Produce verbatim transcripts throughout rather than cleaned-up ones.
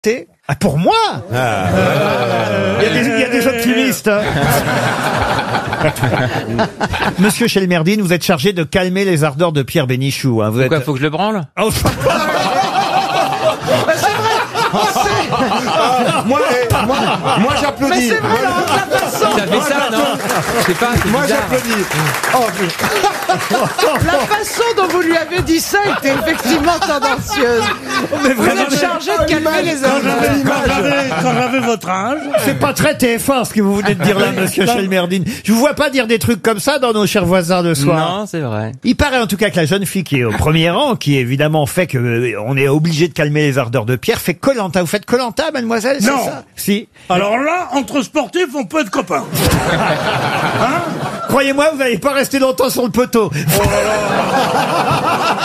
Ah, pour moi Il ah, euh, y, y a des optimistes. Hein. Monsieur Chelmerdine, vous êtes chargé de calmer les ardeurs de Pierre Bénichou. Hein. Vous Pourquoi, êtes... faut que je le branle? Oh, moi, eh, moi, moi j'applaudis. Mais c'est vrai, alors, la façon. Ça fait ça, non? C'est pas, c'est moi bizarre. j'applaudis. Oh, la façon dont vous lui avez dit ça était effectivement tendancieuse. Mais vous êtes chargé de calmer les ardeurs. Quand j'avais votre âge. C'est pas très T F un ce que vous venez de dire là, monsieur Chelmerdine. Je vous vois pas dire des trucs comme ça dans nos chers voisins de soir. Non, c'est vrai. Il paraît en tout cas que la jeune fille qui est au premier rang, qui évidemment fait que euh, on est obligé de calmer les ardeurs de Pierre, fait Koh-Lanta. Vous faites Koh-Lanta, mademoiselle? Non. C'est ça? Si. Alors là, entre sportifs, on peut être copains. Hein? Croyez-moi, vous n'allez pas rester longtemps sur le poteau. Oh là là.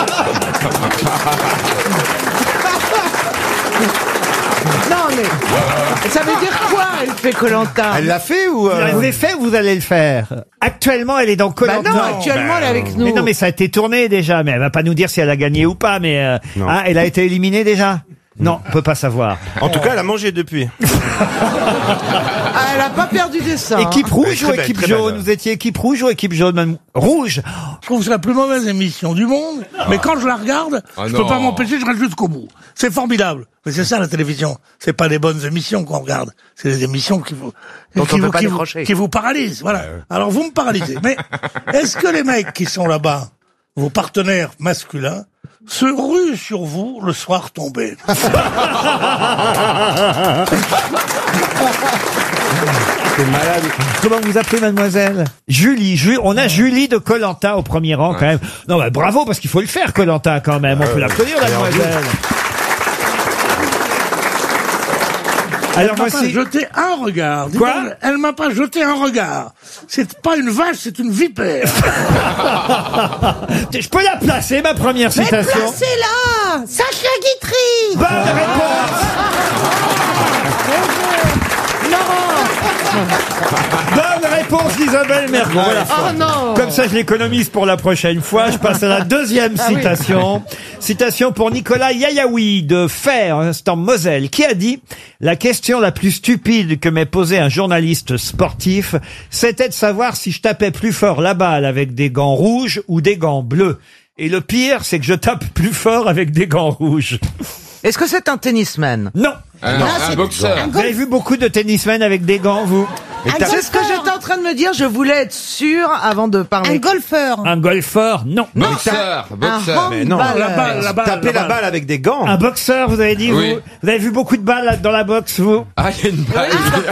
Non mais ça veut dire quoi, elle fait Koh-Lanta? elle l'a fait ou Vous l'avez fait ou vous allez le faire? Actuellement, elle est dans Bah Koh-Lanta. non, actuellement elle est avec nous. Mais non, mais ça a été tourné déjà, mais elle va pas nous dire si elle a gagné ou pas, mais euh, ah, elle a été éliminée déjà? Non, on peut pas savoir. En tout cas, elle a mangé depuis. Ah, elle a pas perdu des seins. Équipe rouge très ou belle, équipe très jaune? belle. Vous étiez équipe rouge ou équipe jaune, madame? Rouge. Je trouve que c'est la plus mauvaise émission du monde, mais quand je la regarde, Ah je non. peux pas m'empêcher, je reste jusqu'au bout. C'est formidable. Mais c'est ça la télévision. C'est pas des bonnes émissions qu'on regarde. C'est des émissions qui vous, Dont qui on peut vous, pas qui vous, décrocher. qui vous paralysent. Voilà. Alors vous me paralysez. Mais est-ce que les mecs qui sont là-bas, vos partenaires masculins, se ruent sur vous le soir tombé? C'est malade. Comment vous appelez, mademoiselle? Julie. Ju- on a Julie de Koh-Lanta au premier rang, quand même. Non, bah, bravo, parce qu'il faut le faire, Koh-Lanta, quand même. On peut l'applaudir, mademoiselle. Alors, Elle m'a pas voici. jeté un regard. Dis Quoi donc, elle m'a pas jeté un regard. C'est pas une vache, c'est une vipère. Je peux la placer, ma première Mais citation? placez-la, Sacha Guitry. Bonne réponse! Bonne réponse d'Isabelle Mergo. Voilà. Oh non. Comme ça, je l'économise pour la prochaine fois. Je passe à la deuxième citation. Citation pour Nicolas Yayaoui de Fer, c'est en Moselle, qui a dit « La question la plus stupide que m'ait posée un journaliste sportif, c'était de savoir si je tapais plus fort la balle avec des gants rouges ou des gants bleus. Et le pire, c'est que je tape plus fort avec des gants rouges. » Est-ce que c'est un tennisman? Non. Un, un boxeur. Vous avez vu beaucoup de tennismen avec des gants, vous? C'est ce que j'étais en train de me dire, je voulais être sûr avant de parler. Un golfeur. Un golfeur? Non. Boxeur. Boxeur. Mais non. La balle, la balle, Taper la la balle avec des gants. Un boxeur, vous avez dit, Oui. vous? Vous avez vu beaucoup de balles dans la boxe, vous? Ah, il y a une balle.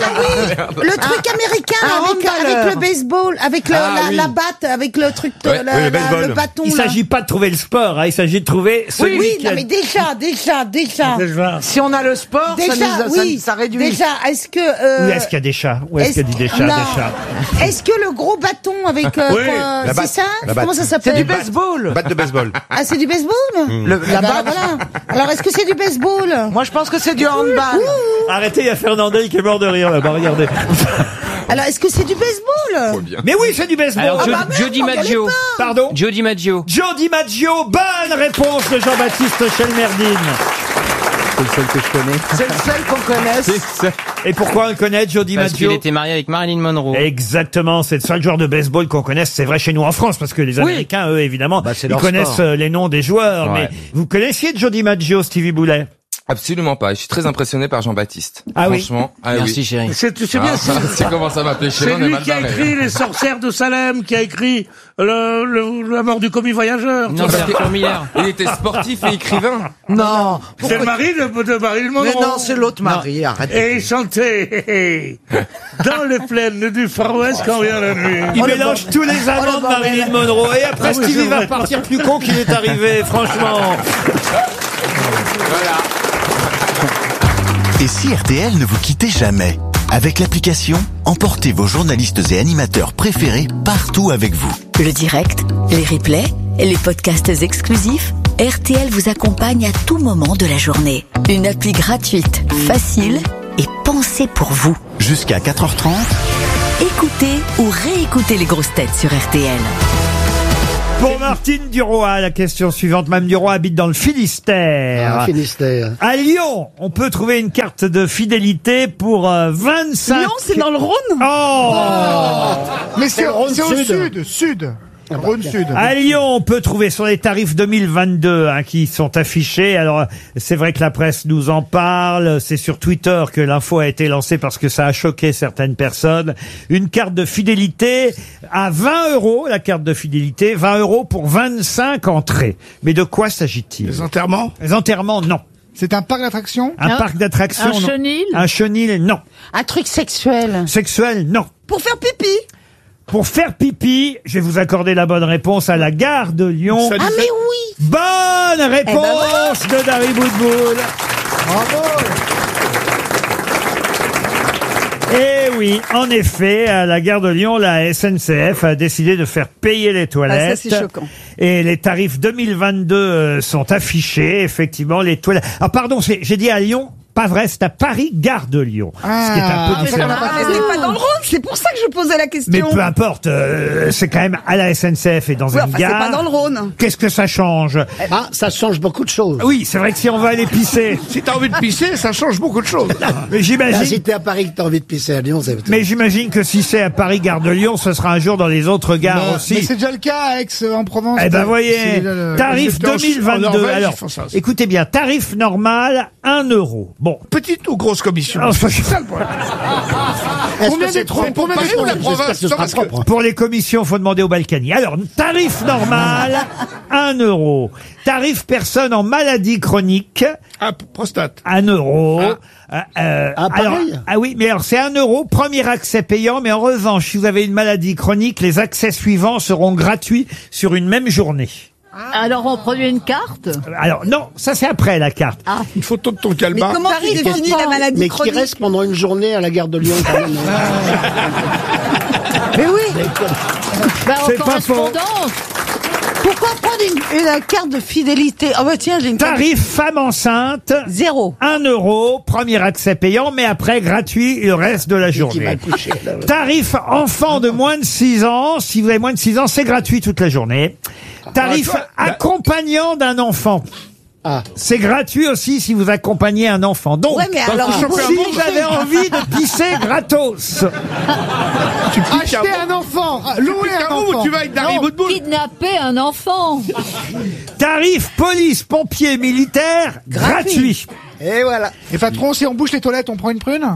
Le truc américain un avec, handballeur. avec le baseball, avec le, Ah, la, oui. la batte, avec le truc, de, Ouais. la- Oui, le la- baseball. le bâton. Il là. s'agit pas de trouver le sport, hein, il s'agit de trouver celui Oui, qui non, a... mais déjà, déjà, déjà. Déjà. Si on a le sport, ça, Déjà, nous, a- oui. ça, ça réduit. Déjà, est-ce que. euh, Où est-ce qu'il y a des chats? Où est-ce qu'il y a dit des chats, non. des chats? Est-ce que le gros bâton avec. euh, Oui, quoi, la c'est batte, ça la batte. Comment ça C'est s'appelle du baseball. Batte de baseball. Ah, c'est du baseball Le- Ah la bah, batte. voilà. Alors, est-ce que c'est du baseball? Moi, je pense que c'est du handball. Arrêtez, il y a Fernandel qui est mort de rire là-bas, regardez. Alors, est-ce que c'est du baseball? Trop bien. Mais oui, c'est du baseball. Alors, Ah Jo- bah merde, Joe DiMaggio. Pardon? Joe DiMaggio. Joe DiMaggio, bonne réponse de Jean-Baptiste Chelmerdine. C'est le seul que je connais. C'est le seul qu'on connaisse. Et pourquoi on le connaît, Joe Parce DiMaggio? qu'il était marié avec Marilyn Monroe. Exactement, c'est le seul joueur de baseball qu'on connaisse, c'est vrai chez nous en France, parce que les Américains, eux, évidemment, Bah, c'est ils leur connaissent sport. euh, les noms des joueurs. Ouais. Mais vous connaissiez Joe DiMaggio, Stevie Boulet? Absolument pas. Je suis très impressionné par Jean-Baptiste. Ah oui. Franchement. Ah Merci, oui. chérie. C'est c'est bien Ah, ça. c'est comment ça m'appelait chez C'est nous, on est lui mal qui a barré. écrit Les sorcières de Salem, qui a écrit le, le- La mort du commis voyageur. Non, c'est Arthur Miller. Il était sportif et écrivain. Non. C'est le mari de, de Marilyn Monroe. Mais non, c'est l'autre mari, arrête. Et il chantait hé, hé, dans les plaines du Far West quand vient la nuit. Il mélange tous les amants de Marilyn Monroe. Et après, Ah oui, Stevie c'est va vrai. partir plus con qu'il est arrivé, franchement. Voilà. Et si R T L ne vous quittait jamais? Avec l'application, emportez vos journalistes et animateurs préférés partout avec vous. Le direct, les replays, les podcasts exclusifs, R T L vous accompagne à tout moment de la journée. Une appli gratuite, facile et pensée pour vous. Jusqu'à quatre heures trente, Écoutez ou réécoutez les grosses têtes sur R T L. Pour Martine Duroy, la question suivante. Mme Duroy habite dans le Finistère. Ah, Finistère. À Lyon, on peut trouver une carte de fidélité pour euh, vingt-cinq... Lyon, c'est dans le Rhône. Oh, Mais c'est le Rhône c'est au Sud. sud, sud. Rhône Sud. À Lyon, on peut trouver sur les tarifs deux mille vingt-deux hein, qui sont affichés. Alors, c'est vrai que la presse nous en parle. C'est sur Twitter que l'info a été lancée parce que ça a choqué certaines personnes. Une carte de fidélité à vingt euros, la carte de fidélité, vingt euros pour vingt-cinq entrées. Mais de quoi s'agit-il? Les enterrements. Les enterrements, non. C'est un parc d'attractions. Un Un- parc d'attractions, un non. chenil Un chenil, non. Un truc sexuel. Sexuel, non. Pour faire pipi. Pour faire pipi, je vais vous accorder la bonne réponse à la gare de Lyon. Ça Ah dit- mais oui. Bonne réponse de Dari Boudboul. Eh oui, en effet, à la gare de Lyon, la S N C F a décidé de faire payer les toilettes. Ah, ça, c'est choquant. Et les tarifs deux mille vingt-deux euh, sont affichés, effectivement, les toilettes. Ah pardon, c'est- j'ai dit à Lyon, pas vrai, c'est à Paris, gare de Lyon. ce qui est un peu Ah, différent. Ah, mais c'est pas dans le Rhône. C'est pour ça que je posais la question. Mais peu importe, euh, c'est quand même à la S N C F et dans Oui, une enfin, c'est gare. pas dans le Rhône. Qu'est-ce que ça change? Ah, ça change beaucoup de choses. Oui, c'est vrai que si on va aller pisser, Si t'as envie de pisser, ça change beaucoup de choses. mais Là, j'imagine, si t'es à Paris que t'as envie de pisser à Lyon, c'est... mais j'imagine que si c'est à Paris, gare de Lyon, ce sera un jour dans les autres gares Mais aussi. c'est déjà le cas à Aix en Provence. Eh ben C'est voyez, le- tarif j'étais en- deux mille vingt-deux. en Norvège, Alors, ils font ça aussi. écoutez bien, tarif normal, un euro. Bon. Petite ou grosse commission? Oh, ça- C'est ça le problème. Est-ce Combien que c'est des- trop combien propre? des- ou la J'espère province, que ce sera parce que- propre. Pour les commissions, faut demander au Balkany. Alors, tarif normal, un euro. Tarif personne en maladie chronique, Ah, prostate. un euro. Euh, euh, Ah, alors, pareil. ah oui, mais alors c'est un euro, premier accès payant, mais en revanche, si vous avez une maladie chronique, les accès suivants seront gratuits sur une même journée. Alors on produit une carte. Alors non, ça c'est après la carte. Une photo de ton calbar. Comment tu définis la maladie Mais qui chronique? reste pendant une journée à la gare de Lyon quand même. Mais oui. Bah, en C'est pas faux. correspondance. Pourquoi prendre une, une carte de fidélité? Oh bah tiens, j'ai une carte. Tarif femme enceinte, Zéro. un euro, premier accès payant, mais après gratuit le reste de la Qui va journée. coucher, là. Tarif enfant de moins de six ans, si vous avez moins de six ans, c'est gratuit toute la journée. Tarif Ah, toi, accompagnant d'un enfant. Ah. C'est gratuit aussi si vous accompagnez un enfant. Donc, Ouais, mais alors, si pour vous avez envie de pisser gratos, Tu piques Acheter un- un enfant. Tu Louer piques un un mot enfant. ou tu vas avec Dari Non, Boudboul? kidnapper un enfant. tarif police, pompiers, militaires, gratuit. Et voilà. Et patron, si on bouche les toilettes, on prend une prune?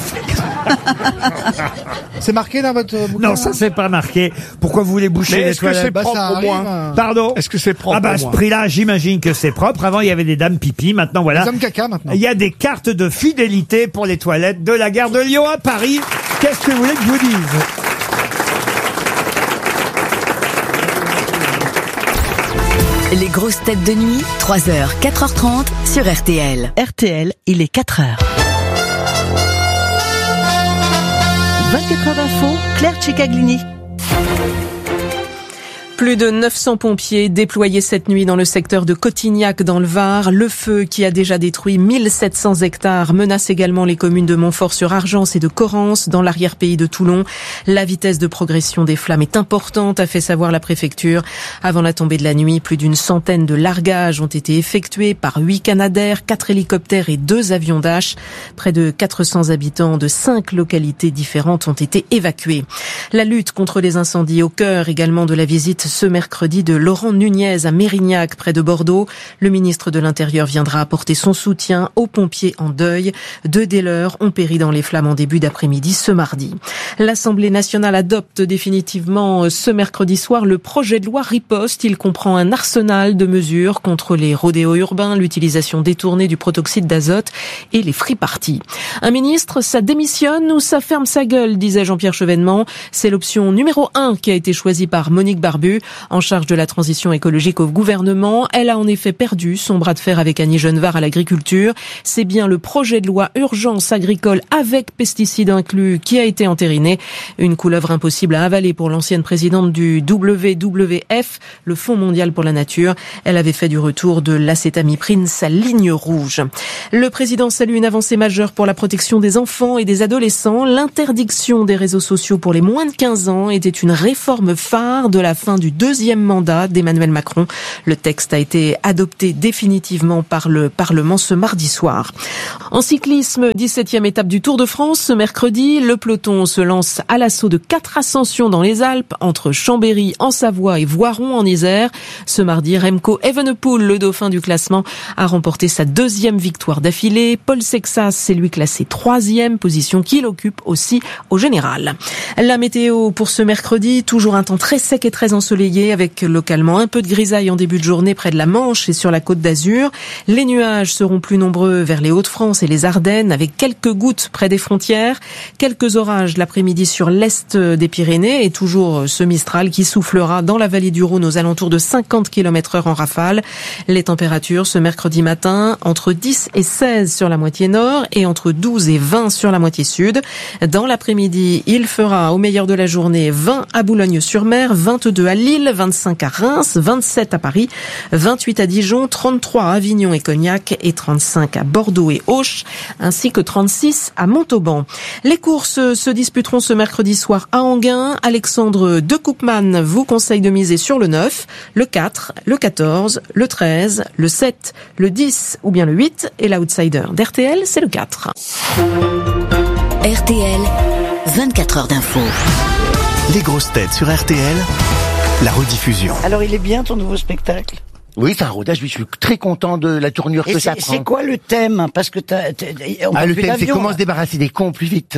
C'est marqué dans votre bouquin? Non, ça c'est pas marqué. Pourquoi vous voulez boucher Mais les est-ce que toilettes? c'est Bah, propre ça au arrive, moins? hein. Pardon? Est-ce que c'est propre Ah bah au à ce moins? prix-là, j'imagine que c'est propre. Avant, il y avait des dames pipi. Maintenant, voilà. Les hommes caca maintenant. Il y a des cartes de fidélité pour les toilettes de la gare de Lyon à Paris. Qu'est-ce que vous voulez que je vous dise? Les grosses têtes de nuit, trois heures, quatre heures trente sur R T L. R T L, il est quatre heures. vingt-quatre heures d'info, Claire Cicaglini. Plus de neuf cents pompiers déployés cette nuit dans le secteur de Cotignac dans le Var. Le feu qui a déjà détruit mille sept cents hectares menace également les communes de Montfort-sur-Argence et de Corrence dans l'arrière-pays de Toulon. La vitesse de progression des flammes est importante, a fait savoir la préfecture. Avant la tombée de la nuit, plus d'une centaine de largages ont été effectués par huit Canadair, quatre hélicoptères et deux avions Dash. Près de quatre cents habitants de cinq localités différentes ont été évacués. La lutte contre les incendies au cœur également de la visite ce mercredi de Laurent Nunez à Mérignac, près de Bordeaux. Le ministre de l'Intérieur viendra apporter son soutien aux pompiers en deuil. Deux des leurs ont péri dans les flammes en début d'après-midi ce mardi. L'Assemblée nationale adopte définitivement ce mercredi soir le projet de loi Riposte. Il comprend un arsenal de mesures contre les rodéos urbains, l'utilisation détournée du protoxyde d'azote et les free-parties. Un ministre, ça démissionne ou ça ferme sa gueule, disait Jean-Pierre Chevènement. C'est l'option numéro un qui a été choisie par Monique Barbu. En charge de la transition écologique au gouvernement, elle a en effet perdu son bras de fer avec Annie Genevard à l'agriculture. C'est bien le projet de loi urgence agricole avec pesticides inclus qui a été entériné. Une couleuvre impossible à avaler pour l'ancienne présidente du W W F, le Fonds mondial pour la nature. Elle avait fait du retour de l'acétamiprine sa ligne rouge. Le président salue une avancée majeure pour la protection des enfants et des adolescents. L'interdiction des réseaux sociaux pour les moins de quinze ans était une réforme phare de la fin du du deuxième mandat d'Emmanuel Macron. Le texte a été adopté définitivement par le Parlement ce mardi soir. En cyclisme, dix-septième étape du Tour de France. Ce mercredi, le peloton se lance à l'assaut de quatre ascensions dans les Alpes, entre Chambéry en Savoie et Voiron en Isère. Ce mardi, Remco Evenepoel, le dauphin du classement, a remporté sa deuxième victoire d'affilée. Paul Sexas, c'est lui classé troisième, position qu'il occupe aussi au général. La météo pour ce mercredi, toujours un temps très sec et très ensoleillé, avec localement un peu de grisaille en début de journée près de la Manche et sur la Côte d'Azur. Les nuages seront plus nombreux vers les Hauts-de-France et les Ardennes, avec quelques gouttes près des frontières. Quelques orages l'après-midi sur l'est des Pyrénées et toujours ce Mistral qui soufflera dans la vallée du Rhône aux alentours de cinquante kilomètres heure en rafale. Les températures ce mercredi matin, entre dix et seize sur la moitié nord et entre douze et vingt sur la moitié sud. Dans l'après-midi, il fera au meilleur de la journée vingt à Boulogne-sur-Mer, vingt-deux à Lille, vingt-cinq à Reims, vingt-sept à Paris, vingt-huit à Dijon, trente-trois à Avignon et Cognac et trente-cinq à Bordeaux et Auch, ainsi que trente-six à Montauban. Les courses se disputeront ce mercredi soir à Enghien. Alexandre de Koopman vous conseille de miser sur le neuf, le quatre, le quatorze, le treize, le sept, le dix ou bien le huit, et l'outsider d'R T L, c'est le quatre. R T L, vingt-quatre heures d'info. Les grosses têtes sur R T L, la rediffusion. Alors, il est bien ton nouveau spectacle? Oui, c'est un rodage, oui, je suis très content de la tournure Et que ça c'est, prend. c'est quoi le thème? Parce que t'as, t'as, on Ah, parle le plus thème, c'est d'avion, comment là. se débarrasser des cons plus vite.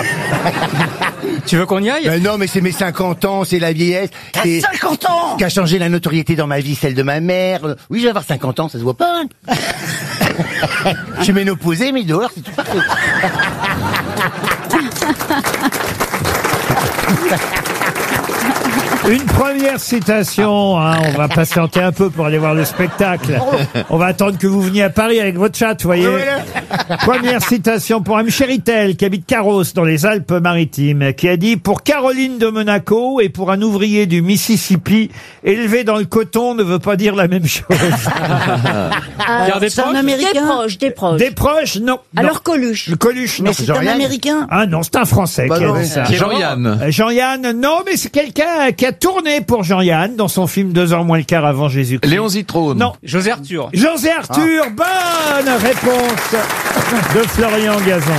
Tu veux qu'on y aille? Ben non, mais c'est mes cinquante ans, c'est la vieillesse. T'as c'est cinquante ans! ce qui a changé la notoriété dans ma vie, celle de ma mère. Euh, Oui, je vais avoir cinquante ans, ça se voit pas. hein. Je suis ménopausé, mais dehors, c'est tout parfait. Une première citation, hein, on va patienter un peu pour aller voir le spectacle. On va attendre que vous veniez à Paris avec votre chat, vous voyez. Première citation pour M. Chéritel, qui habite Carros, dans les Alpes-Maritimes, qui a dit « Pour Caroline de Monaco et pour un ouvrier du Mississippi, élevé dans le coton ne veut pas dire la même chose. » Alors, c'est un Américain. Des proches, des proches. Des proches, non. Alors non. Coluche. Le Coluche, non. Mais c'est un Américain. Ah non, c'est un Français Bah qui a non. dit ça. Jean-Yann. Euh, Jean-Yann, non, mais c'est quelqu'un qui a tourné pour Jean-Yann dans son film Deux heures moins le quart avant Jésus-Christ. Léon Zitrone. Non. José Arthur. José Arthur, bonne réponse de Florian Gazan.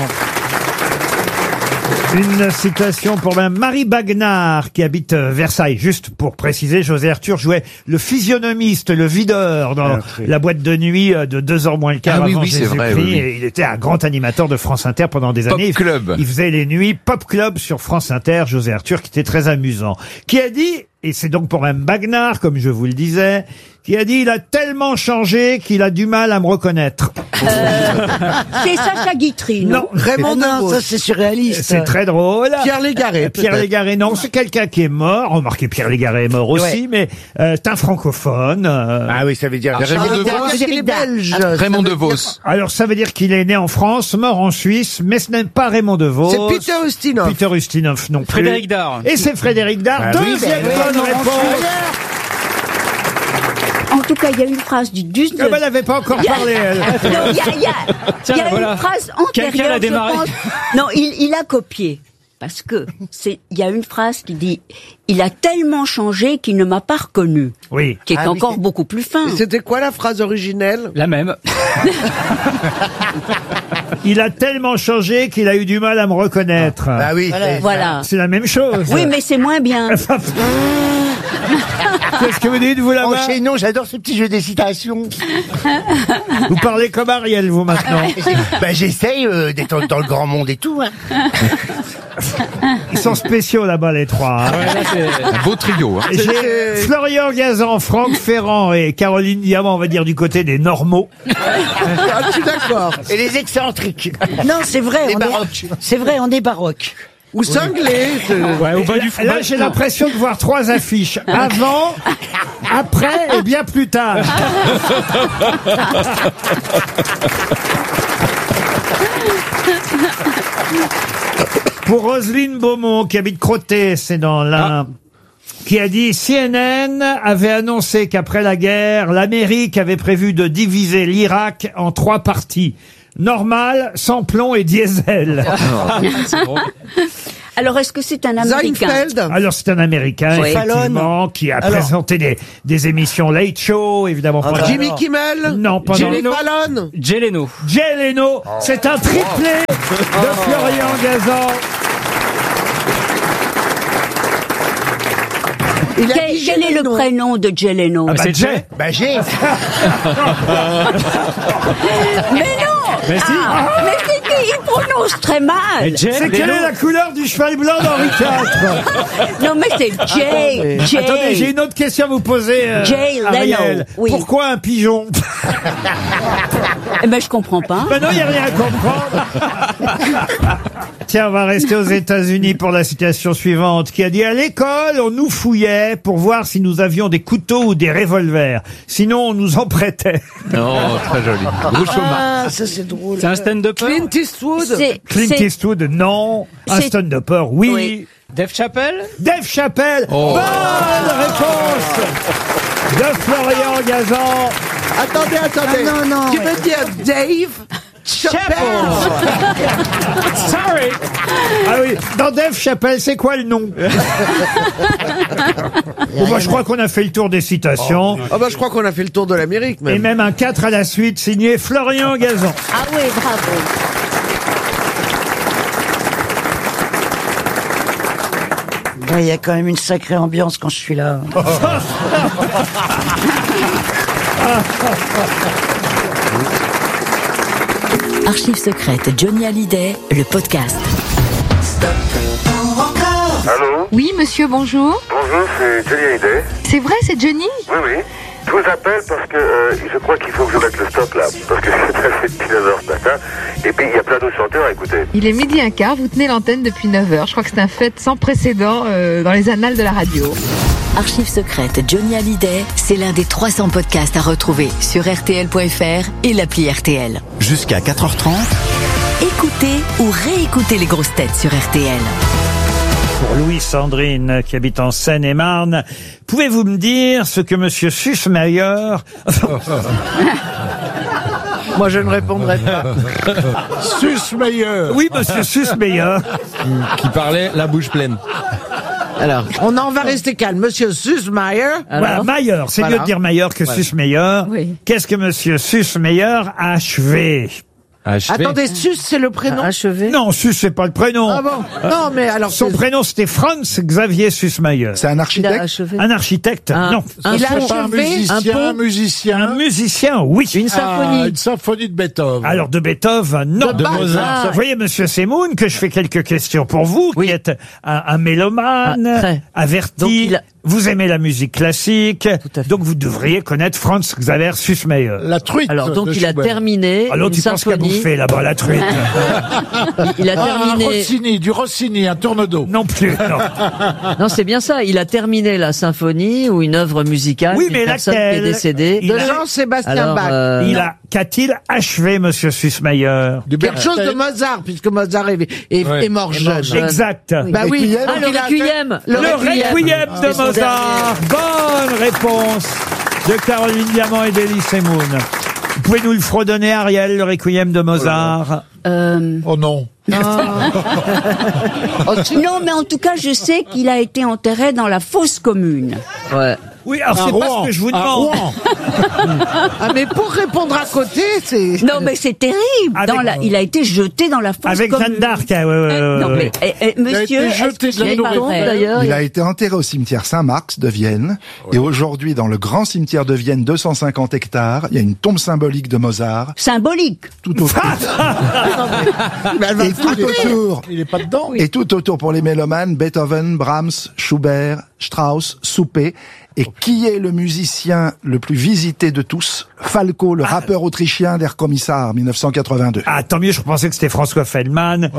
Une citation pour Mme Marie Bagnard, qui habite euh, Versailles. Juste pour préciser, José Arthur jouait le physionomiste, le videur dans la boîte de nuit euh, de deux heures moins le quart Ah oui, avant oui, c'est Jésus-Christ. vrai, oui, oui. Et il était un grand animateur de France Inter pendant des Pop années. Club. Il faisait les nuits Pop Club sur France Inter, José Arthur, qui était très amusant. Qui a dit, et c'est donc pour Mme Bagnard, comme je vous le disais, qui a dit « Il a tellement changé qu'il a du mal à me reconnaître. Euh, c'est Sacha Guitry, » non? Non, Raymond Non, Devos. ça c'est surréaliste. c'est très drôle. Pierre Légaré, Pierre peut-être. Légaré, non, c'est quelqu'un qui est mort. Remarquez, Pierre Légaré est mort aussi, Ouais. mais euh, c'est un francophone. euh, Ah oui, ça veut dire... Raymond Ah, Devos. parce qu'il est belge. Raymond Ça veut Devos. dire- Alors, ça veut dire qu'il est né en France, mort en Suisse, mais ce n'est pas Raymond Devos. C'est Peter Ustinov. Peter Ustinov non plus. Frédéric Dard. Et c'est Frédéric Dard. Ah oui, Deuxième ben oui, bonne Laurent réponse. En tout cas, il y a une phrase du Ah dix-neuf. ben, elle n'avait pas encore parlé, elle. Non, il y a, il y a- Tiens, il y a voilà. une phrase Quelqu'un antérieure, l'a je démarré. pense. Non, il, il a copié. Parce que c'est, il y a une phrase qui dit « Il a tellement changé qu'il ne m'a pas reconnu Oui. ». Qui est Ah oui, encore c'est- beaucoup plus fin. Et c'était quoi la phrase originelle? La même. Il a tellement changé qu'il a eu du mal à me reconnaître. Ah oui. Voilà. c'est- Voilà. C'est la même chose. Oui, mais c'est moins bien. Qu'est-ce que vous dites, vous, là-bas? Enchaînons, j'adore ce petit jeu des citations. Vous parlez comme Ariel, vous, maintenant. Ben, j'essaye euh, d'être dans le grand monde et tout. Hein. Ils sont spéciaux, là-bas, les trois. hein. Ouais, là, c'est... Un beau trio. Hein. J'ai Florian Gazan, Franck Ferrand et Caroline Diamant, on va dire, du côté des normaux. Ah, je suis d'accord. Et les excentriques. Non, c'est vrai. Les on est- baroques. C'est vrai, on est baroque. Ou cinglé. c'est- Ouais, au bas du Là, j'ai l'impression de voir trois affiches. Avant, après et bien plus tard. Pour Roselyne Beaumont, qui habite Crotté, c'est dans l'Ain, qui a dit « C N N avait annoncé qu'après la guerre, l'Amérique avait prévu de diviser l'Irak en trois parties. Normal, sans plomb et diesel. » Alors, est-ce que c'est un Américain? Alors, c'est un Américain, Oui. effectivement, qui a Alors- présenté des, des émissions Late Show, évidemment. Ah, pendant- Jimmy Kimmel. Non, pendant... Jimmy Fallon. Jay Leno. Jay Leno. C'est un triplé de Florian Gazan. Quel, quel est le prénom de Jay Leno? Ah bah, Jay. Bah, j'ai. Mais non. Mais si. Ah, mais c'est qu'il prononce très mal. C'est quelle est la couleur du cheval blanc d'Henri quatre? Non, mais c'est Jay. Jay. Attendez, j'ai une autre question à vous poser, euh, Jay Ariel. Leno, oui. Pourquoi un pigeon? Eh ben, je comprends pas. Ben non, il n'y a rien à comprendre. Tiens, on va rester aux États-Unis pour la citation suivante, qui a dit: à l'école, on nous fouillait pour voir si nous avions des couteaux ou des revolvers. Sinon, on nous en prêtait. Oh, très joli. Ah, ça c'est drôle. C'est un stand-upper. Clint Eastwood. C'est- Clint c'est- Eastwood, non. Un C'est- stand-upper, oui. Oui. Dave Chappelle. Dave Chappelle, Oh. bonne réponse de Florian Gazan. Attendez, attendez. Ah, non, non, tu ouais. veux dire Dave Chappelle? Sorry. Ah oui, dans Dave Chappelle, c'est quoi le nom? Bon, bah, je crois qu'on a fait le tour des citations. Ah bah je crois qu'on a fait le tour de l'Amérique Et même. même un quatre à la suite, signé Florian Gazan. Ah oui, bravo. Il y a quand même une sacrée ambiance quand je suis là. Archives secrètes Johnny Hallyday, le podcast. Allô? Oui, monsieur, bonjour. Bonjour, c'est Johnny Hallyday. C'est vrai, c'est Johnny? Oui, oui. Je vous appelle parce que euh, je crois qu'il faut que je mette le stop là. Parce que c'est passé depuis neuf heures ce matin. Et puis il y a plein d'autres chanteurs à écouter. Il est midi un quart, vous tenez l'antenne depuis neuf heures. Je crois que c'est un fait sans précédent euh, dans les annales de la radio. Archives secrètes Johnny Hallyday, c'est l'un des trois cents podcasts à retrouver sur R T L point F R et l'appli R T L. Jusqu'à quatre heures trente, Écoutez ou réécoutez les grosses têtes sur R T L. Pour Louis Sandrine, qui habite en Seine-et-Marne, pouvez-vous me dire ce que Monsieur Sussmayer... Moi je ne répondrai pas. Sussmayer. Oui, Monsieur Sussmayer. Qui parlait la bouche pleine. Alors, on en va rester calme. Monsieur Sussmayer. Voilà, Mayer. C'est Voilà. mieux de dire Mayer que Voilà. Sussmayer. Oui. Qu'est-ce que Monsieur Sussmayer a achevé? Attendez, Sus c'est le prénom? Achevé. Non, Sus, c'est pas le prénom. Ah bon? Non mais alors Son c'est- prénom, c'était Franz Xavier Sussmayer. C'est un Il a architecte. achevé. Un architecte, Un- non. un Il a pont. Pas un achevé musicien, un pont. un musicien. Un musicien, oui. Une Ah, symphonie. une symphonie de Beethoven. Alors, de Beethoven, non. De Bach. Mozart. Vous voyez, monsieur Semoun, que je fais quelques questions pour vous, qui êtes un, un mélomane, Ah, très. averti. Donc, il a- Vous aimez la musique classique. à fait. Donc, vous devriez connaître Franz Xaver Sussmayer. La truite. Alors donc de il a Schubert. terminé Alors, une tu penses qu'à symphonie. bouffer là-bas, la truite? Il a Ah, un terminé. Rossini, du Rossini, un tourne d'eau. Non plus, non. Non, c'est bien ça. Il a terminé la symphonie ou une œuvre musicale Oui, d'une mais personne laquelle qui est décédée. Il de a- Jean-Sébastien Alors, Bach. euh, Il a, qu'a-t-il achevé, monsieur Sussmayer? Du Quelque chose de Bernstein. Mozart, puisque Mozart est, est, Ouais. est mort Est mort jeune. jeune. Exact. Bah oui. Ah, le donc il a Requiem. fait- Le Requiem de C'est son Mozart. Bonne réponse de Caroline Diamant et d'Elie Semoun. Vous pouvez nous le fredonner, Ariel, le Requiem de Mozart? Euh, Oh non. non, mais en tout cas, je sais qu'il a été enterré dans la fosse commune. Ouais. Oui, alors À c'est pas Rouen. ce que je vous À demande. Rouen. Ah mais pour répondre à côté, c'est... Non, mais c'est terrible. Avec- Dans la, il a été jeté dans la fosse Avec commune. Jeanne d'Arc, ah, ouais, ouais, ouais, Non, ouais. mais, eh, eh, monsieur, été jeté est-ce de la que c'est pas nourriture. vrai D'ailleurs, Il a été enterré au cimetière Saint-Marx de Vienne. Et aujourd'hui, dans le grand cimetière de Vienne, deux cent cinquante hectares, il y a une tombe symbolique de Mozart. Symbolique. Tout autour. Mais elle va et tout autour. Il est pas dedans. Et tout autour pour les mélomanes, Beethoven, Brahms, Schubert, Strauss, Souper. Et qui est le musicien le plus visité de tous? Falco, le rappeur autrichien d'Air Commissar, mille neuf cent quatre-vingt-deux. Ah, tant mieux, je pensais que c'était François Feldman.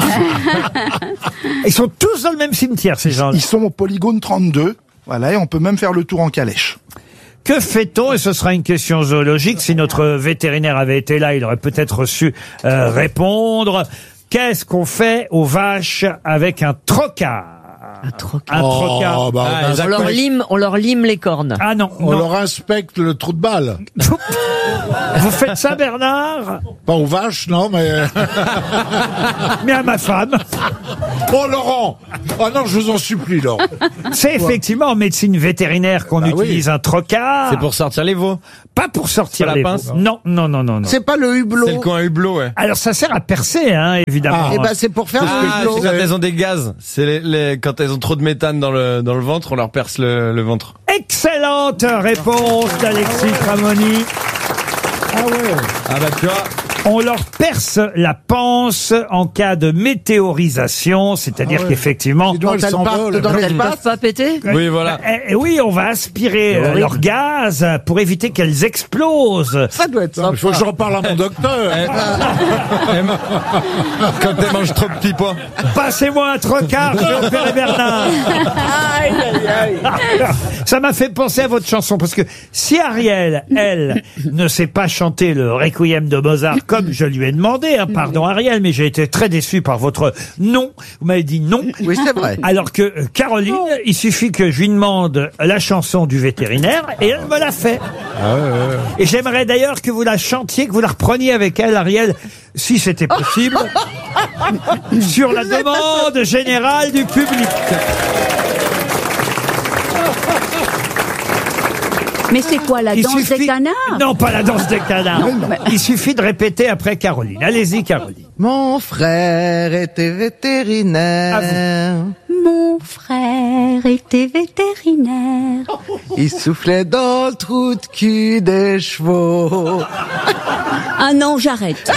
Ils sont tous dans le même cimetière, ces gens-là. Ils sont au polygone trente-deux. Voilà, et on peut même faire le tour en calèche. Que fait-on, et ce sera une question zoologique, si notre vétérinaire avait été là, il aurait peut-être su euh, répondre. Qu'est-ce qu'on fait aux vaches avec un trocard? Un trocard. Un trocard. Oh, bah, on, leur lime, on leur lime les cornes. Ah non, on non. leur inspecte le trou de balle. Vous faites ça, Bernard? Pas aux vaches, non, mais... Mais à ma femme. Oh, Laurent! Oh non, je vous en supplie, Laurent. C'est effectivement en médecine vétérinaire qu'on Bah oui. utilise un trocard. C'est pour sortir les veaux. Pas pour sortir Pas la les pince veaux. Non, non, non, non, non. C'est pas le hublot. C'est le coin hublot, ouais. Alors ça sert à percer, hein, évidemment. Eh ben, c'est pour faire Ah, le hublot. c'est quand elles ont des gaz. C'est les, les- quand elles ont trop de méthane dans le, dans le ventre, on leur perce le, le ventre. Excellente réponse d'Alexis Tramoni. Ah ouais. Ah bah tu vois. On leur perce la panse en cas de météorisation, c'est-à-dire Ah ouais. qu'effectivement... Dis donc, elles elles partent s'envolent. dans Elles l'espace. peuvent pas péter? Oui, voilà. Eh, eh oui, on va aspirer euh, horrible. leur gaz pour éviter qu'elles explosent. Ça doit être Il faut que sympa. j'en parle à mon docteur. Eh, eh, Quand elles mangent trop de petits pois. Passez-moi un trocard, je vais opérer Bernard. Aïe, aïe, aïe. Ça m'a fait penser à votre chanson, parce que si Ariel, elle, ne sait pas chanter le Requiem de Mozart comme je lui ai demandé, hein, pardon Ariel, mais j'ai été très déçu par votre non. Vous m'avez dit non. Oui, c'est vrai. Alors que euh, Caroline, il suffit que je lui demande la chanson du vétérinaire et elle me l'a fait. Et j'aimerais d'ailleurs que vous la chantiez, que vous la repreniez avec elle, Ariel, si c'était possible, sur la demande générale du public. Mais c'est quoi, la Il danse suffit- des canards? Non, pas la danse des canards. Il suffit de répéter après Caroline. Allez-y, Caroline. Mon frère était vétérinaire. Mon frère était vétérinaire. Il soufflait dans le trou de cul des chevaux. Ah non, j'arrête.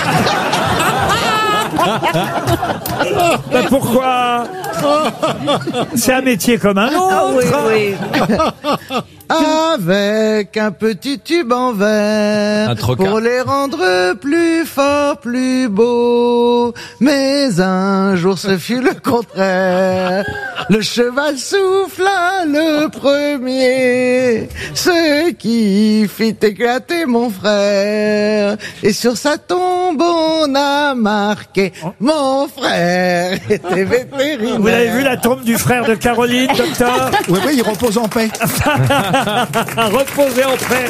Bah pourquoi? C'est un métier comme un autre. Ah oui, oui. Avec un petit tube en verre Un trocard. pour les rendre plus forts, plus beaux. Mais un jour ce fut le contraire. Le cheval souffla le premier, ce qui fit éclater mon frère. Et sur sa tombe on a marqué mon frère était vétérinaire. Vous avez vu la tombe du frère de Caroline, docteur? Oui, oui, il repose en paix. Reposez en paix.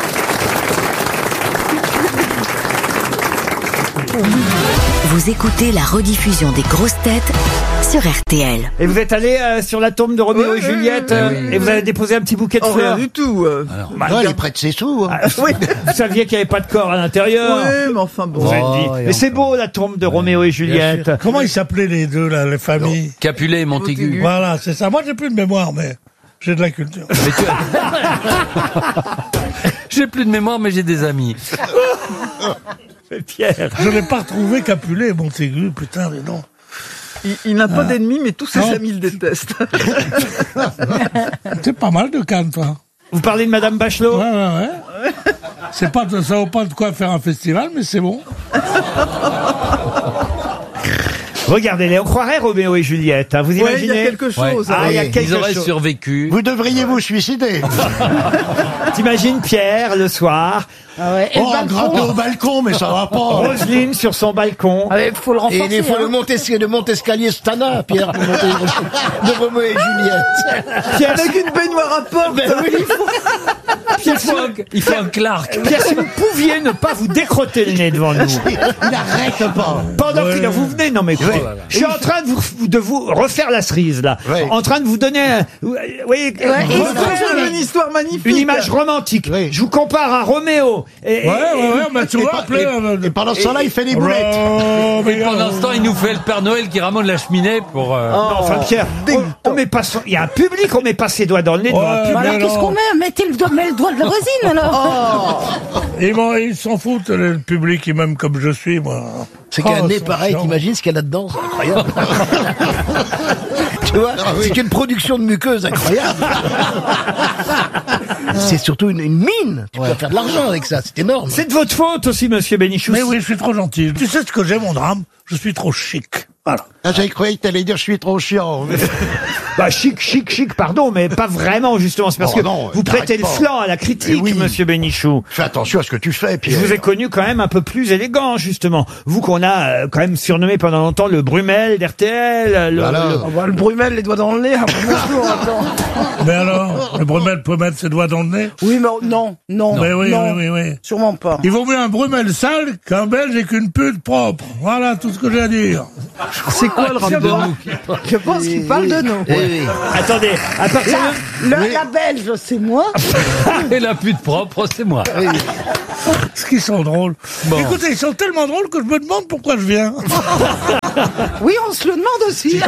Vous écoutez la rediffusion des grosses têtes sur R T L. Et vous êtes allé euh, sur la tombe de Roméo et Juliette euh, et vous avez déposé un petit bouquet de Oh, rien fleurs. du tout. euh. Bah, Non, il est près de ses sous. hein. ah, vous saviez qu'il n'y avait pas de corps à l'intérieur. Oui, mais enfin bon. Vous avez dit. Oh, et Mais c'est beau la tombe de Roméo et Juliette. Comment ils s'appelaient les deux, là, les familles? Capulet et Montaigu. Voilà, c'est ça. Moi, j'ai plus de mémoire, mais j'ai de la culture. J'ai plus de mémoire, mais j'ai des amis. Pierre. Je n'ai pas retrouvé Capulet et Montaigu, putain, mais non. Il, il n'a pas d'ennemis, mais tous ses Non. amis le détestent. C'est pas mal de Cannes, toi. Vous parlez de Madame Bachelot? Ouais, ouais, ouais. C'est pas, ça vaut pas de quoi faire un festival, mais c'est bon. Regardez-les, on croirait Roméo et Juliette. Hein, vous Ouais, imaginez? il y a quelque chose. Ah, il y a Oui. quelque Ils auraient chose. survécu. Vous devriez vous suicider. T'imagines Pierre le soir, Oh, grimper au balcon, mais ça va pas. Roselyne sur son balcon. Ah, il faut le renforcer. Et il faut le monter, le monte-escalier Stana, Pierre, pour monter de Roméo et Juliette. Pierre, Avec une baignoire à porte. Ben oui. Pierre, si, Il faut un Clark. Pierre, si vous pouviez ne pas vous décrotter le nez devant nous. Il n'arrête pas. Pendant Ouais. que vous venez, non mais quoi, je suis en train de vous, de vous refaire la cerise là, Ouais. en train de vous donner, un- oui, Ouais, et C'est une histoire magnifique. une image romantique. Oui. Je vous compare à Roméo. Et, Ouais, ouais, ouais, mais tu Et, vois, pa- appelez... et- et pendant ce temps-là, il fait des boulettes. Oh, mais Et pendant ce temps, il nous fait le Père Noël qui ramène la cheminée pour... euh, Non, enfin Pierre, on, on met pas son- il y a un public, on met pas ses doigts dans le nez devant un Ouais, public. mais Alors, qu'est-ce non. qu'on met? Mettez le doigt, mets le doigt de la voisine, alors. Ils m'en- ils s'en foutent, le public, ils m'aiment comme je suis, moi. C'est qu'un Oh, nez c'est pareil, chiant. t'imagines ce qu'il y a là-dedans, c'est incroyable. Tu vois, c'est qu'une production de muqueuse incroyable. C'est surtout une, une mine. Tu peux faire de l'argent avec ça, c'est énorme. C'est de votre faute aussi, monsieur Bénichou. Mais oui, je suis trop gentil. Tu sais ce que j'ai, mon drame? Je suis trop chic. Voilà. Ah, j'avais cru que t'allais dire je suis trop chiant. Bah chic, chic, chic, pardon, mais pas vraiment justement. C'est parce Oh que non, vous t'arrêtes prêtez le pas. flanc à la critique, Eh oui. Monsieur Bénichou. Fais attention à ce que tu fais, Je Pierre. vous ai connu quand même un peu plus élégant, justement. Vous qu'on a euh, quand même surnommé pendant longtemps le Brumel d'R T L. Le, Voilà. le- On voit le Brumel, les doigts dans le nez. Ah, bonjour, attends. Mais alors, le Brumel peut mettre ses doigts dans le nez? Oui, mais non, non, Mais oui, non. oui, oui, oui. Sûrement pas. Il vaut mieux un Brumel sale qu'un Belge et qu'une pute propre. Voilà tout ce que j'ai à dire. C'est quoi le rapport? Je pense qu'il parle de nous. Attendez, à partir de... Le- La Belge, c'est moi. Et la pute propre, c'est moi. Ce qu'ils sont drôles. Écoutez, ils sont tellement drôles que je me demande pourquoi je viens. Oui, on se le demande aussi.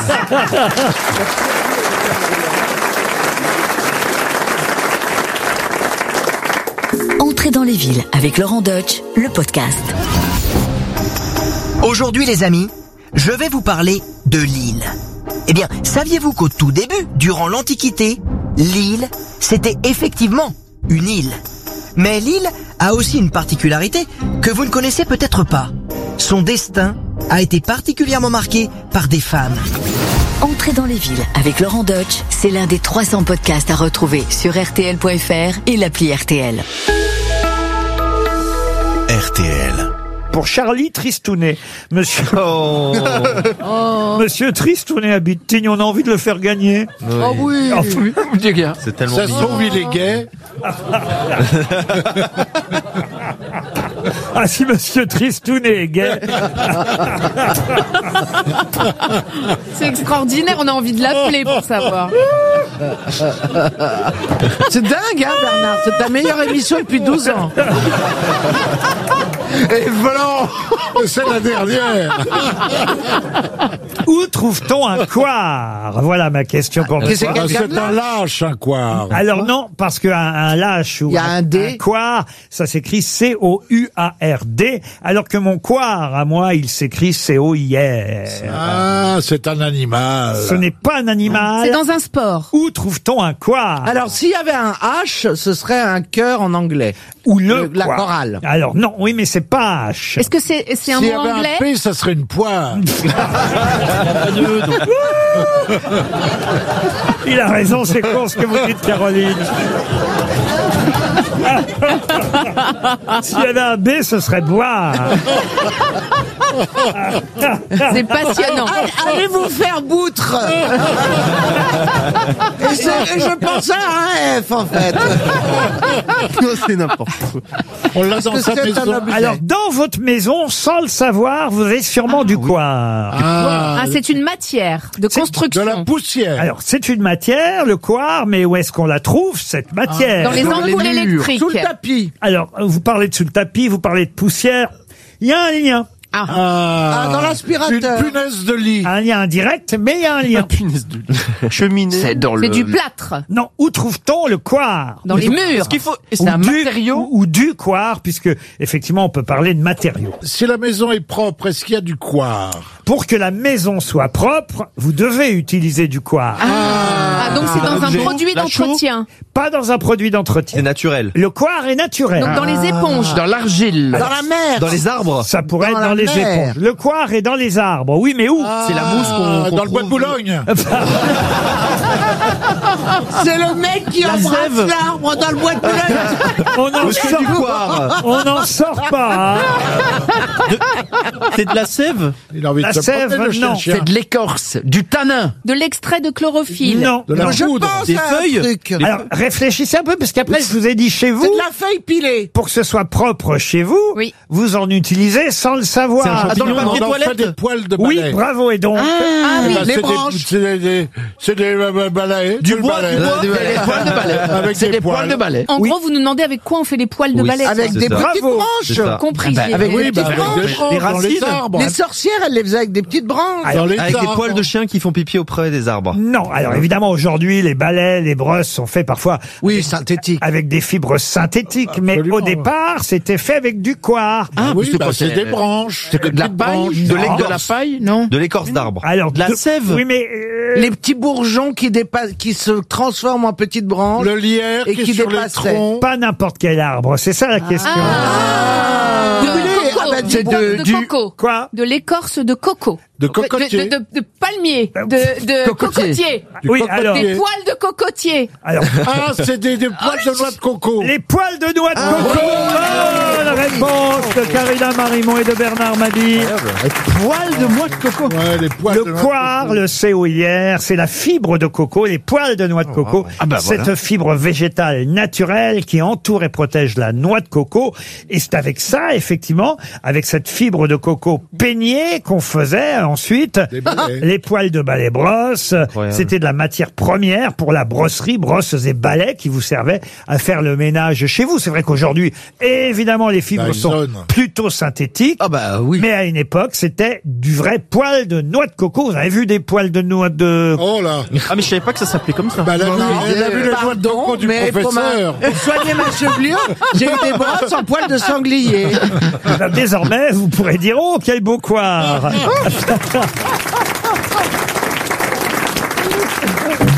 Entrez dans les villes avec Laurent Deutsch, le podcast. Aujourd'hui les amis, je vais vous parler de l'île. Eh bien, saviez-vous qu'au tout début, durant l'Antiquité, l'île, c'était effectivement une île. Mais l'île a aussi une particularité que vous ne connaissez peut-être pas. Son destin a été particulièrement marqué par des femmes. Entrez dans les villes avec Laurent Deutsch, c'est l'un des trois cents podcasts à retrouver sur R T L point F R et l'appli R T L. R T L. Pour Charlie Tristounet. Monsieur... Monsieur Tristounet habite Tignes, on a envie de le faire gagner. Oh oui. Oh, oui. C'est tellement Ça se trouve, il est gay. Ah, si Monsieur Tristounet est gay. C'est extraordinaire, on a envie de l'appeler pour savoir. C'est dingue, hein, Bernard. C'est ta meilleure émission depuis douze ans. Et voilà, c'est la dernière. Où trouve-t-on un quart? Voilà ma question pour vous. C'est un lâche, un quart. Alors non, parce qu'un un lâche ou Il y a un D. quart, ça s'écrit C O U A R D, alors que mon quart, à moi, il s'écrit C O I R. Ah, c'est un animal. Ce n'est pas un animal. C'est dans un sport. Où trouve-t-on un quart? Alors, s'il y avait un H, ce serait un cœur en anglais. Ou le La quart. chorale. Alors non, oui, mais c'est pas H. Est-ce que c'est c'est un S'il y mot avait anglais? un P, ça serait une poire. Il a raison, c'est con ce que vous dites, Caroline. S'il y avait un B, ce serait boire. C'est passionnant. Allez, allez vous faire boutre. et, c'est- et je pensais à un F, en fait. C'est n'importe quoi. On l'a dans Parce sa que c'est un maison. objet. Alors, dans votre maison, sans le savoir, vous avez sûrement du quart. Ah, c'est une matière de De construction. la poussière. Alors, c'est une matière, le quart, mais où est-ce qu'on la trouve, cette matière? Dans les Dans les ampoules murs, électriques. Sous le tapis. Alors, vous parlez de sous le tapis, vous parlez de poussière. Il y a un lien. Ah. Ah, dans l'aspirateur. Une punaise de lit. Un lien indirect, mais il y a un lien. Cheminée. C'est dans C'est du plâtre. Non, où trouve-t-on le quart? Dans les murs. faut... Ou du, ou, ou du quart, puisque effectivement on peut parler de matériaux. Si la maison est propre, est-ce qu'il y a du quart? Pour que la maison soit propre, vous devez utiliser du quart. Ah, donc c'est dans un produit d'entretien. Pas dans un produit d'entretien. C'est naturel. Le quart est naturel. Donc dans les éponges. Dans l'argile. Dans la mer. Dans les arbres. Ça pourrait Dans être dans la les mer. éponges. Le quart est dans les arbres. Oui, mais où? C'est la mousse qu'on qu'on Dans le bois de trouve- Boulogne. C'est le mec qui La embrasse sève. l'arbre dans le bois de Boulogne. On n'en Monsieur sort, du quart. on n'en sort pas. hein. C'est de la sève. Il a envie La de se sève, promener, le non. chien. C'est de l'écorce, du tanin, De l'extrait de chlorophylle. Non. De la non. Je poudre. pense des à feuilles. un truc. Alors, réfléchissez un peu, parce qu'après, je vous ai dit chez vous, C'est de la feuille pilée. pour que ce soit propre chez vous, Oui. vous en utilisez sans le savoir. C'est un Ah, dans le champignon, papier non, toilette, toilette. des poils de Oui, balai. bravo, et donc. Ah oui. Bah, les c'est des- branches. C'est des, des, c'est des euh, balais. Du des bois, balais. du bois, Des des poils de balai. Avec C'est des des poils de balai. En Oui. gros, vous nous demandez avec quoi on fait les poils de Oui, balai. Avec c'est des ça. petites Bravo. C'est branches. ça. Compris. bah, avec Oui, des bah, petites avec des branches. branches Les dans les racines. arbres. Les sorcières, elles les faisaient avec des petites branches. Dans les Avec des arbres. poils de chien qui font pipi auprès des arbres. Non, alors évidemment, aujourd'hui, les balais, les brosses sont faits parfois Oui, synthétique. avec des fibres synthétiques, mais Absolument, au départ, c'était fait avec du quar. Ah oui, c'est bah, quoi, c'est c'est- des branches. c'est des de la petites paille, branches. de Non. l'écorce. paille, non. De l'écorce d'arbre. Alors, de la de- sève. Oui, mais euh, Les petits bourgeons qui dépassent, qui se transforment en petites branches. Le lierre Et qui est qui sur les dépasserait. troncs. pas n'importe quel arbre, c'est ça la question. Ah. Oui, Le oui, coco- bah, C'est de, de- de du- coco. Quoi? De l'écorce de coco. De cocotier. De, de, de, de palmier. De, de Cocotier. cocotier. Du Oui, cocotier. alors- Des poils de cocotier. Alors, Ah, c'est des, des poils de noix de coco. les poils de noix de coco. Bonne réponse de Karina Marimont et de Bernard Mabille. Poil de noix de coco. Ouais, les poils Le de noix poire, de coco. le C O I R, c'est la fibre de coco, les poils de noix de coco. Ah bah Cette voilà. fibre végétale naturelle qui entoure et protège la noix de coco. Et c'est avec ça, effectivement, avec cette fibre de coco peignée qu'on faisait ensuite Des balais. les poils de balai brosse. C'était de la matière première pour la brosserie, brosses et balais qui vous servaient à faire le ménage chez vous. C'est vrai qu'aujourd'hui, évidemment, les fibres sont Dyson. plutôt synthétiques. Ah bah oui. Mais à une époque, c'était du vrai poil de noix de coco. Vous avez vu des poils de noix de... Oh là. Ah, mais je savais pas que ça s'appelait comme ça. Bah, elle a vu, elle a vu les noix de Pardon, coco du mais pour, ma- professeur. pour soigner ma chevelure, j'ai eu des brosses en poil de sanglier. Ben, désormais, vous pourrez dire, oh, quel beau coire.